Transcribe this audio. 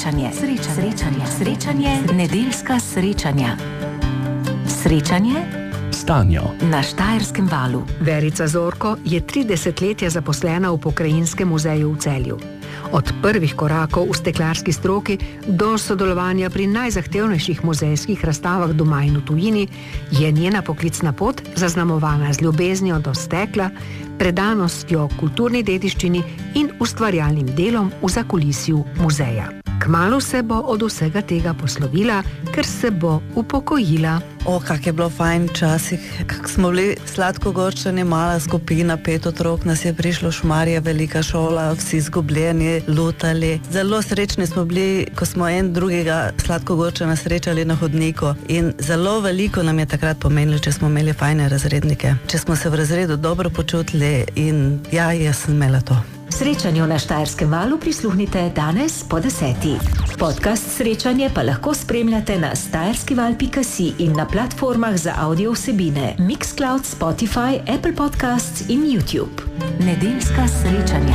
Srečanje, nedeljska srečanja. Srečanje s Tanjo na Štajerskem valu. Verica Zorko je 3 desetletja zaposlena v Pokrajinskem muzeju v Celju. Od prvih korakov v steklarski stroki do sodelovanja pri najzahtevnejših muzejskih razstavah doma in v tujini je njena poklicna pot zaznamovana z ljubeznijo do stekla, predanostjo kulturni dediščini in ustvarjalnim delom v zakulisju muzeja. Kmalu se bo od vsega tega poslovila, ker se bo upokojila. Kak je bilo fajn časih, kak smo bili sladkogorčani, mala skupina, 5 otrok nas je prišlo, Šmarje, velika šola, vsi zgubljeni, lutali. Zelo srečni smo bili, ko smo en drugega sladkogorčana srečali na hodniku in zelo veliko nam je takrat pomenilo, če smo imeli fajne razrednike, če smo se v razredu dobro počutili in jaz sem imela to. Srečanju na Štajerskem valu prisluhnite danes po 10. Podcast Srečanje pa lahko spremljate na stajerskival.si in na platformah za audio vsebine Mixcloud, Spotify, Apple Podcasts in YouTube. Nedeljska srečanja.